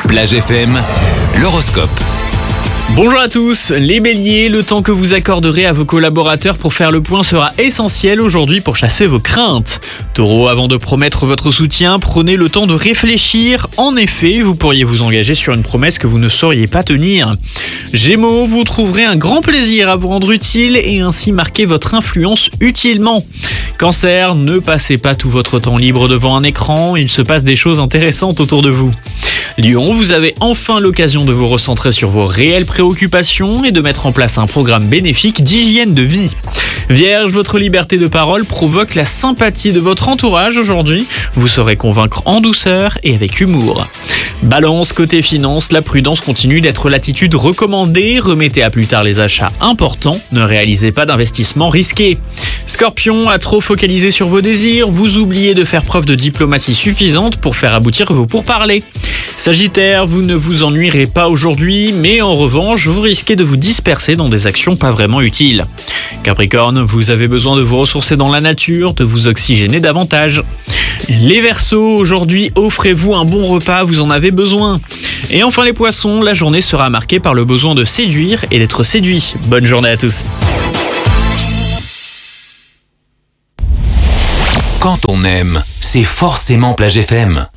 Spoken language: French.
Plage FM, l'horoscope. Bonjour à tous, les béliers, le temps que vous accorderez à vos collaborateurs pour faire le point sera essentiel aujourd'hui pour chasser vos craintes. Taureau, avant de promettre votre soutien, prenez le temps de réfléchir. En effet, vous pourriez vous engager sur une promesse que vous ne sauriez pas tenir. Gémeaux, vous trouverez un grand plaisir à vous rendre utile et ainsi marquer votre influence utilement. Cancer, ne passez pas tout votre temps libre devant un écran, il se passe des choses intéressantes autour de vous. Lion, vous avez enfin l'occasion de vous recentrer sur vos réelles préoccupations et de mettre en place un programme bénéfique d'hygiène de vie. Vierge, votre liberté de parole provoque la sympathie de votre entourage aujourd'hui. Vous saurez convaincre en douceur et avec humour. Balance, côté finance, la prudence continue d'être l'attitude recommandée. Remettez à plus tard les achats importants. Ne réalisez pas d'investissements risqués. Scorpion, à trop focaliser sur vos désirs, vous oubliez de faire preuve de diplomatie suffisante pour faire aboutir vos pourparlers. Sagittaire, vous ne vous ennuierez pas aujourd'hui, mais en revanche, vous risquez de vous disperser dans des actions pas vraiment utiles. Capricorne, vous avez besoin de vous ressourcer dans la nature, de vous oxygéner davantage. Les Verseaux, aujourd'hui, offrez-vous un bon repas, vous en avez besoin. Et enfin les Poissons, la journée sera marquée par le besoin de séduire et d'être séduit. Bonne journée à tous. Quand on aime, c'est forcément Plage FM.